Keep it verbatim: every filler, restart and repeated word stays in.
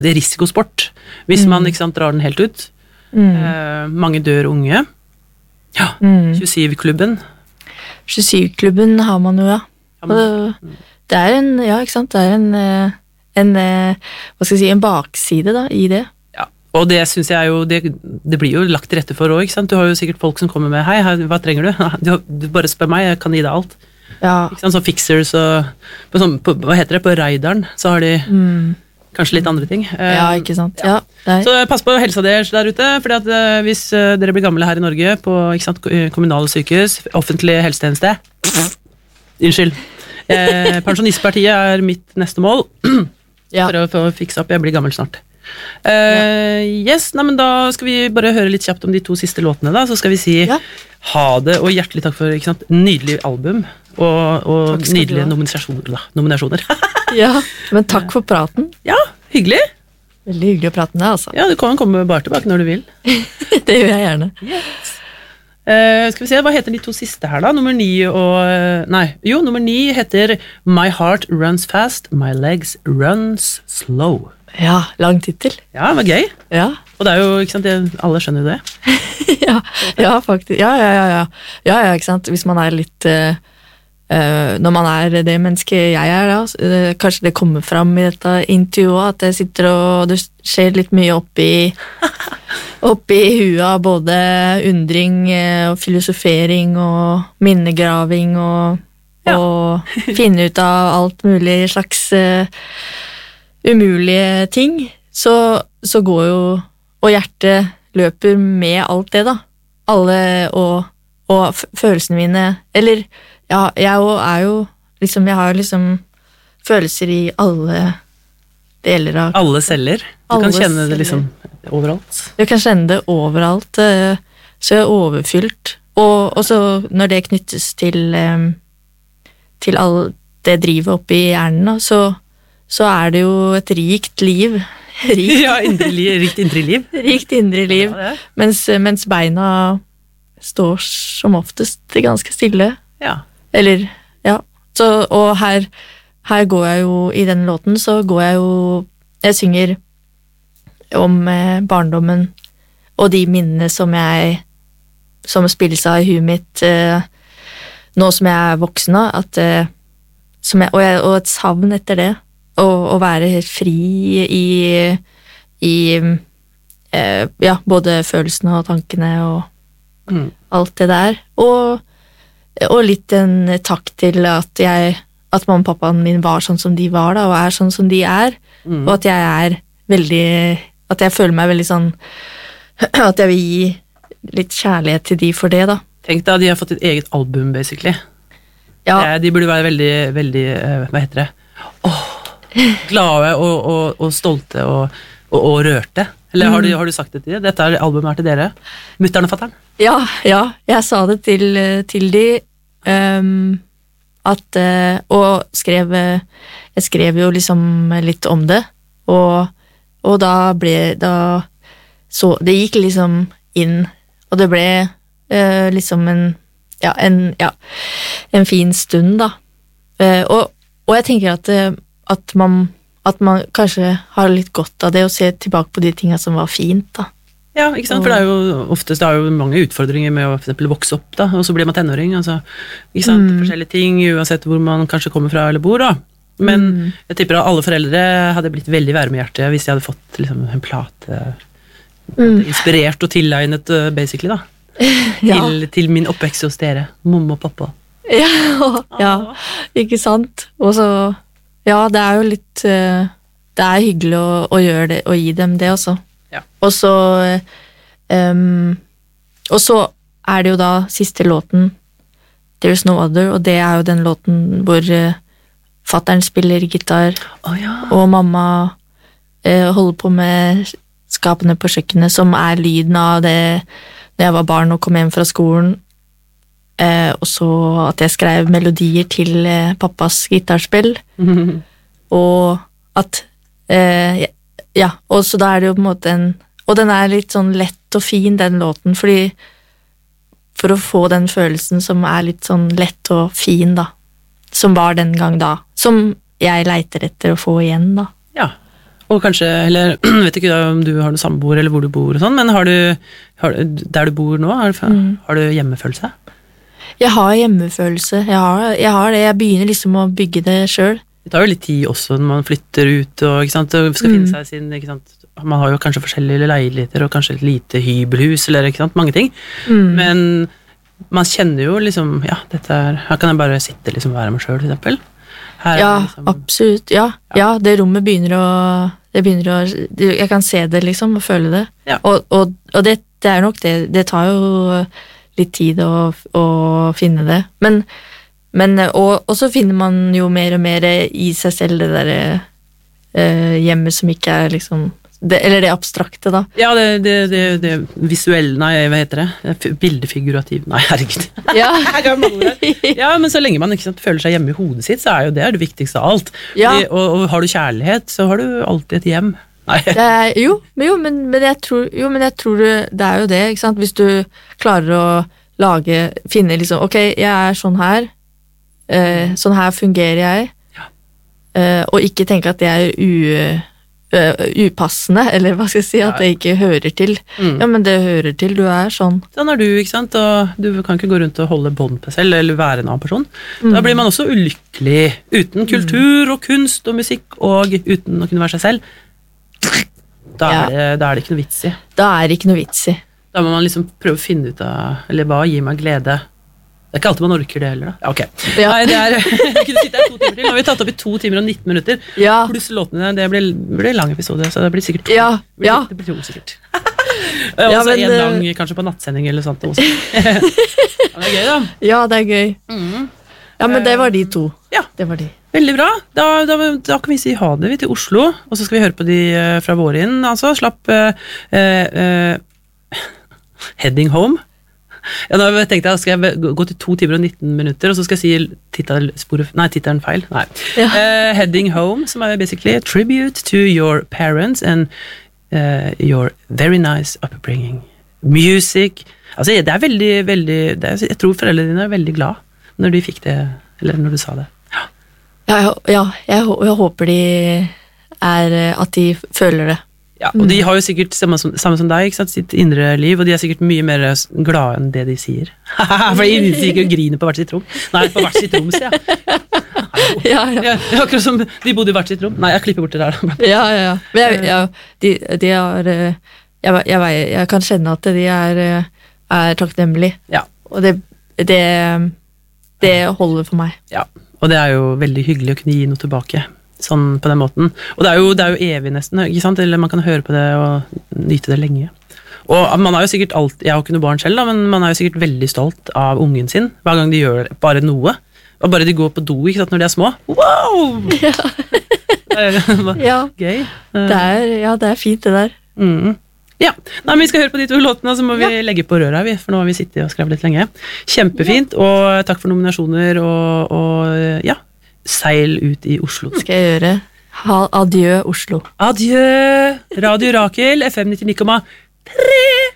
det er risikosport, hvis mm. man ikke sant, drar den helt ut. Mm. Eh, mange dør unge. Ja, mm. tjuesyv-klubben. tjuesyv-klubben har man jo, ja. Og det er en, ja, ikke sant, det er en, en, hva skal jeg si, en bakside da, i det. Ja, og det synes jeg jo, det, det blir jo lagt til rette for også, ikke sant? Du har jo sikkert folk som kommer med, hei, hva trenger du? Du, du bare spør meg, jeg kan gi deg alt. Ja. Ikke sant, så fixers og, på sånn, på, hva heter det, på Raideren, så har de mm. kanskje litt andre ting. Ja, ikke sant, ja. ja så pass på helsa deres der ute, fordi at hvis dere blir gamle her i Norge, på ikke sant, kommunale sykehus, offentlig helsetjeneste, unnskyld, eh, pensjonistpartiet er mitt neste mål, ja. for, å, for å fikse opp, jeg blir gammel snart. Uh, yes, nei, men da skal vi bare høre litt kjapt om de to siste låtene da, så skal vi si ja. ha det og hjertelig takk for ikke sant, nydelig album og, og nydelige nominasjoner, da. nominasjoner. Ja, men takk for praten. Ja, hyggelig. Veldig hyggelig å prate med deg, altså. Ja, du kan komme bare tilbake når du vil. Det gjør jeg gjerne. Yes. Uh, skal vi se, hva heter de to siste her da? Nummer ni og, nei, jo, nummer ni heter My Heart Runs Fast, My Legs Runs Slow. Ja, lang titel. Ja, det var gøy. Ja. Og det er jo, ikke sant, alle skjønner det. ja, ja, faktisk. Ja, ja, ja, ja. Ja, ja, ikke sant, hvis man er litt, uh, uh, når man er det mennesket jeg er da, uh, kanskje det kommer fram i dette intervjuet, at jeg sitter og det skjer litt mye oppi, oppi huet av både undring og filosofering og minnegraving og, ja. og finne ut av alt mulig slags... Uh, umulige ting, så, så går jo, og hjertet løper med alt det da, alle, og, og følelsene mine, eller, ja, jeg er jo, liksom, jeg har liksom følelser i alle deler av... Alle celler? Du alle kan kjenne det liksom overalt? Jeg kan kjenne det overalt, så jeg er overfylt, og, og så når det knyttes til, til all det drivet oppe i hjernen, så så er det jo et rikt liv. Rikt. Ja, indre liv, rikt indre liv. Rikt indre liv, ja, mens, mens beina står som oftest ganske stille. Ja. Eller, ja. Så, og her, her går jeg jo, i den låten, så går jeg jo, jeg synger om eh, barndommen, og de minnene som jeg, som spilles av i huet mitt, eh, nå som jeg er voksen, at, eh, som jeg, og, jeg, og et savn etter det, å være helt fri i, i eh, ja, både følelsene og tankene og mm. alt det der. Og, og litt en takk til at jeg, at mamma og pappaen min var sånn som de var da, og er sånn som de er, mm. og at jeg er veldig, at jeg føler meg veldig sånn, at jeg vil gi litt kjærlighet til de for det da. Tenk da, de har fått et eget album, basically. Ja. De burde være veldig, veldig, hva heter det? Åh! Glade og, og, og stolte og, og, og rørte. Eller har du, har du sagt det til dem? Dette er albumet er til dere. Mutteren og fatteren? Ja, ja, jeg sa det til, til de um, at, og skrev jeg skrev jo liksom litt om det og, og da ble da, så, det gikk liksom inn og det ble uh, liksom en ja, en, ja, en fin stund da uh, og, og jeg tenker at At man, at man kanskje har litt godt av det å se tilbake på de tingene som var fint da. Ja, ikke sant, for det er jo oftest det er jo mange utfordringer med å for eksempel vokse opp da, og så blir man tenåring, altså, ikke sant, mm. forskjellige ting, uansett hvor man kanskje kommer fra eller bor da. Men mm. jeg tipper at alle foreldre hadde blitt veldig varmehjerte hvis de hadde fått liksom, en plate mm. inspirert og tilegnet, basically da, ja. til, til min oppvekst hos dere, mamma og pappa. Ja, ja, ikke sant, og så ja, det er jo litt det er hyggelig å, å gjøre det og gi dem det også. Ja. Og så um, og så er det jo da siste låten There's No Other, og det er jo den låten hvor uh, fatteren spiller gitar oh, ja. og mamma uh, holder på med skapene på kjøkkenet, som er lyden av det når jeg var barn og kom hjem fra skolen. Eh, og så at jeg skrev melodier til eh, pappas gitarspill mm-hmm. og at eh, ja, og så da er det jo på en måte en og den er litt sånn lett og fin den låten, fordi for å få den følelsen som er litt sånn lett og fin da, som var den gang da, som jeg leiter etter å få igjen da. Ja, Og kanskje, eller vet ikke om du har noen samboer eller hvor du bor og sånn, men har du, har, der du bor nå, har du, mm. har du hjemmefølelse? Jeg har hjemmefølelse, jeg har, jeg har det, jeg begynner liksom å bygge det selv. Det tar jo litt tid også når man flytter ut og, ikke sant, og skal finne mm. seg sin, ikke sant, man har jo kanskje forskjellige leiligheter og kanskje et lite hybelhus eller ikke sant, mange ting, mm. men man kjenner jo liksom, ja, dette er, her kan jeg bare sitte liksom og være meg selv, for eksempel. Her ja, liksom, absolutt, ja. ja. Ja, det rommet begynner å, det begynner å, jeg kan se det liksom, og føle det. Ja. Og, og, og det, det er nok det, det tar jo litt tid å, å finne det. Men, men og, og så finner man jo mer og mer i seg selv det der eh, hjemmet som ikke er liksom, det, eller det abstrakte da. Ja, det, det, det, det visuelle, nei, hva heter det? Bildefigurativ, nei, herregud. Ja. Ja, men så lenge man ikke sant, føler seg hjemme i hodet sitt, så er jo det det viktigste av alt. Ja. Fordi, og, og har du kjærlighet, så har du alltid et hjem. Nei. Det er, jo, men, jo, men, men jeg tror, jo, men jeg tror det, det er jo det, ikke sant? Hvis du klarer å lage, finne liksom, ok, jeg er sånn her, eh, sånn her fungerer jeg, ja. eh, og ikke tenke at jeg er u... Uh, upassende, eller hva skal jeg si, at det ikke hører til. Mm. Ja, men det hører til, du er sånn. Sånn er du, ikke sant, og du kan ikke gå rundt og holde bånd på selv, eller være en annen person. Mm. Da blir man også ulykkelig, uten kultur og kunst og musikk, og uten å kunne være seg selv. Da er, ja. det, da er det ikke noe vits i. Da er det ikke noe vits i. Da må man liksom prøve å finne ut av, eller hva gir meg glede. Det er ikke alltid man orker det heller da. Ja, ok. Ja. Nei, det er, vi kunne sitte her to timer til. Nå har vi tatt opp i to timer og nitten minutter. Ja. Pluss låtene, det blir, blir lang episode, så det blir sikkert to. Ja, ja. Det blir to sikkert. Og ja, også en lang, kanskje på nattsending eller sånt også. Ja, det er gøy da. Ja, det er gøy. Mm. Ja, men det var de to. Ja. Det var de. Veldig bra. Da, da, da kan vi si ha det vi til Oslo, og så skal vi høre på de fra våre inn, altså. Slapp uh, uh, Heading Home. Ja, nå tenkte jeg, skal jeg gå til to timer og nitten minutter, og så skal jeg si titelsporet, nei, titelen feil. Nei. Ja. Uh, Heading Home, som er basically a tribute to your parents and uh, your very nice upbringing. Music. Altså, det er veldig, veldig, det er, jeg tror foreldrene dine er veldig glad når de fikk det, eller når du sa det. Ja, ja, ja jeg, jeg håper de er, at de føler det. Ja, og de har jo sikkert samme som, samme som deg, ikke sant, sitt indre liv, og de er sikkert mye mer glade enn det de sier. For de sier og griner på hvert sitt rom. Nei, på hvert sitt rom, sier jeg. Ja, ja. Ja, akkurat som de bodde i hvert sitt rom. Nei, jeg klipper bort det der. Ja, ja, ja. Men jeg, ja, de, de er, jeg, jeg, jeg kan kjenne at de er, er takknemlige. Ja. Og det, det, det holder for meg. Ja, og det er jo veldig hyggelig å kunne gi noe tilbake. Sånn på den måten. Og det er, jo, det er jo evig nesten, ikke sant? Eller man kan høre på det og nyte det lenge. Og man er jo sikkert alltid, jeg har ikke noe barn selv da, men man er jo sikkert veldig stolt av ungen sin, hver gang de gjør bare noe. Og bare de går på do, ikke sant, når de er små. Wow! Ja. Det er ja. Gøy. Det er, ja, det er fint det der. Mm. Ja, nei, men vi skal høre på de to låtene, så må vi ja. legge på røret her, for nå har vi sittet og skrevet litt lenge. Kjempefint, og takk for nominasjoner, og, og ja, seil ut i Oslo. Skal jeg gjøre. Ha, adjø, Oslo. Adjø, Radio Rakel, F M nittini komma tre.